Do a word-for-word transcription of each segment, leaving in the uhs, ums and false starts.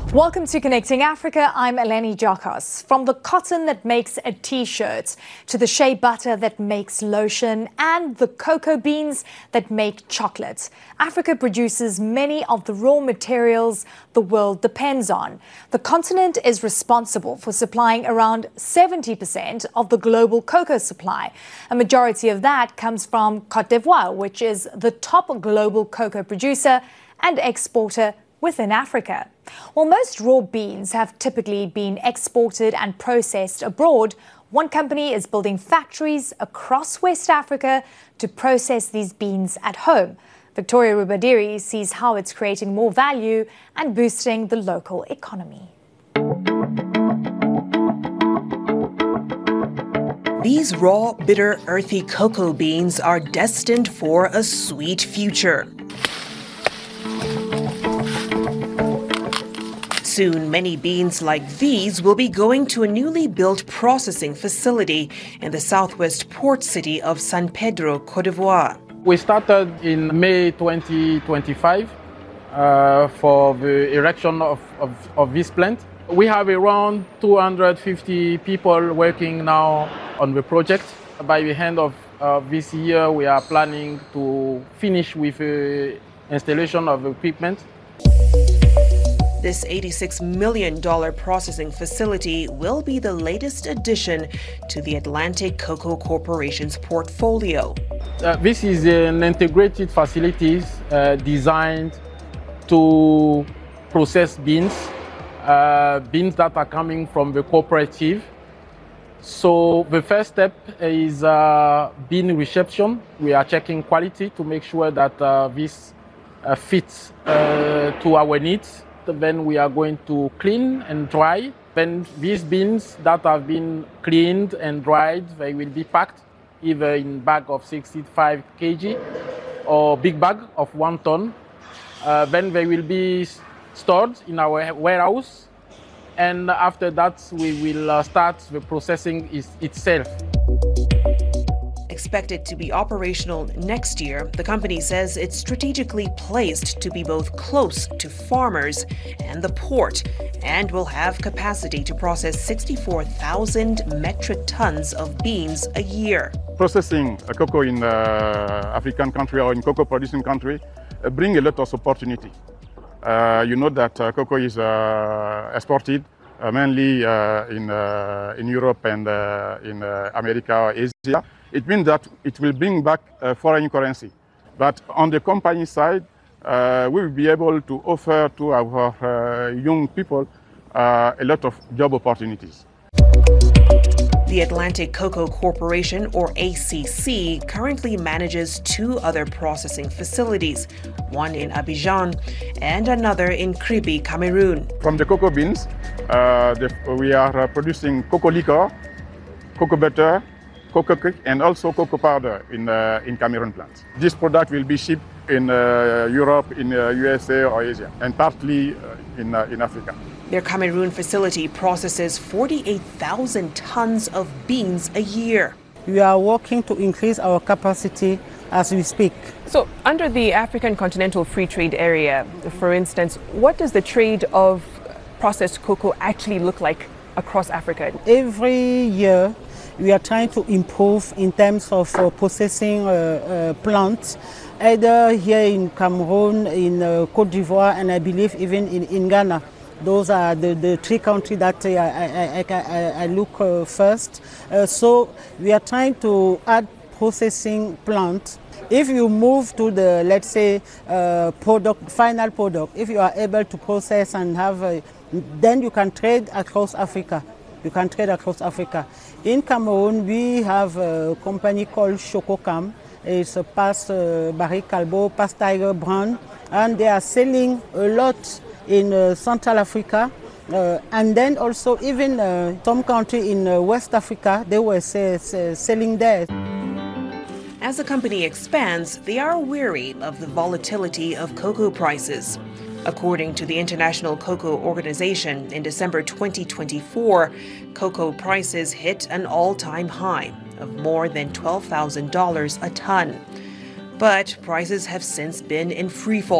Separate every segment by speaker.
Speaker 1: Welcome to Connecting Africa. I'm Eleni Jokos. From the cotton that makes a t-shirt to the shea butter that makes lotion and the cocoa beans that make chocolate, Africa produces many of the raw materials the world depends on. The continent is responsible for supplying around seventy percent of the global cocoa supply. A majority of that comes from Côte d'Ivoire, which is the top global cocoa producer and exporter within Africa. While most raw beans have typically been exported and processed abroad, one company is building factories across West Africa to process these beans at home. Victoria Rubadiri sees how it's creating more value and boosting the local economy.
Speaker 2: These raw, bitter, earthy cocoa beans are destined for a sweet future. Soon, many beans like these will be going to a newly built processing facility in the southwest port city of San Pedro, Côte d'Ivoire.
Speaker 3: We started in May twenty twenty-five uh, for the erection of, of, of this plant. We have around two hundred fifty people working now on the project. By the end of uh, this year, we are planning to finish with the installation of equipment.
Speaker 2: This eighty-six million dollars processing facility will be the latest addition to the Atlantic Cocoa Corporation's portfolio.
Speaker 3: Uh, this is an integrated facility uh, designed to process beans, uh, beans that are coming from the cooperative. So the first step is uh, bean reception. We are checking quality to make sure that uh, this uh, fits uh, to our needs. Then we are going to clean and dry. Then these beans that have been cleaned and dried, they will be packed either in bag of sixty-five kilograms or big bag of one ton. Uh, then they will be stored in our warehouse. And after that, we will uh, start the processing is itself.
Speaker 2: Expected to be operational next year, the company says it's strategically placed to be both close to farmers and the port and will have capacity to process sixty-four thousand metric tons of beans a year.
Speaker 4: Processing a cocoa in uh, African country or in cocoa producing country uh, bring a lot of opportunity. Uh, you know that uh, cocoa is uh, exported uh, mainly uh, in, uh, in Europe and uh, in uh, America or Asia. It means that it will bring back uh, foreign currency. But on the company side, uh, we will be able to offer to our uh, young people uh, a lot of job opportunities.
Speaker 2: The Atlantic Cocoa Corporation, or A C C, currently manages two other processing facilities, one in Abidjan and another in Kribi, Cameroon.
Speaker 4: From the cocoa beans, uh, the, we are uh, producing cocoa liquor, cocoa butter, cocoa cake, and also cocoa powder in, uh, in Cameroon plants. This product will be shipped in uh, Europe, in uh, U S A or Asia, and partly uh, in, uh, in Africa.
Speaker 2: Their Cameroon facility processes forty-eight thousand tons of beans a year.
Speaker 5: We are working to increase our capacity as we speak.
Speaker 6: So under the African Continental Free Trade Area, for instance, what does the trade of processed cocoa actually look like across Africa?
Speaker 5: Every year, we are trying to improve in terms of uh, processing uh, uh, plants, either here in Cameroon, in uh, Côte d'Ivoire, and I believe even in, in Ghana. Those are the, the three countries that uh, I, I, I, I look uh, first. Uh, so we are trying to add processing plants. If you move to the, let's say, uh, product, final product, if you are able to process and have, a, then you can trade across Africa. You can trade across Africa. In Cameroon, we have a company called Chococam. It's a past uh, Barry Callebaut, past Tiger brand, and they are selling a lot in uh, Central Africa, uh, and then also even uh, some country in uh, West Africa, they were say, say, selling there.
Speaker 2: As the company expands, they are wary of the volatility of cocoa prices. According to the International Cocoa Organization, in December twenty twenty-four, cocoa prices hit an all-time high of more than twelve thousand dollars a ton. But prices have since been in freefall,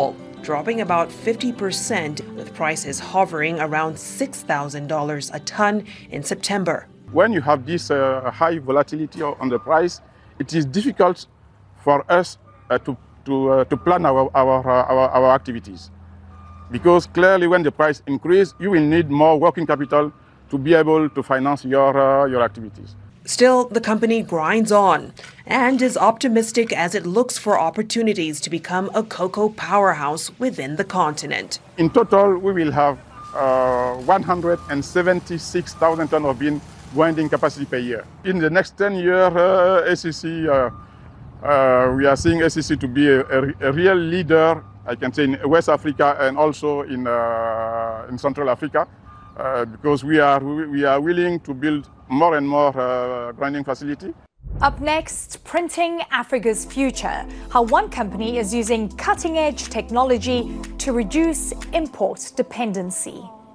Speaker 2: dropping about fifty percent, with prices hovering around six thousand dollars a ton in September.
Speaker 4: When you have this uh, high volatility on the price, it is difficult for us uh, to, to, uh, to plan our, our, uh, our, our activities. Because clearly when the price increases, you will need more working capital to be able to finance your, uh, your activities.
Speaker 2: Still, the company grinds on and is optimistic as it looks for opportunities to become a cocoa powerhouse within the continent.
Speaker 4: In total, we will have uh, one hundred seventy-six thousand tons of bean grinding capacity per year. In the next ten years, uh, A C C, uh, uh, we are seeing A C C to be a, a, a real leader, I can say, in West Africa and also in, uh, in Central Africa. Uh, because we are, we are willing to build more and more uh, grinding facility.
Speaker 1: Up next, printing Africa's future, how one company is using cutting-edge technology to reduce import dependency.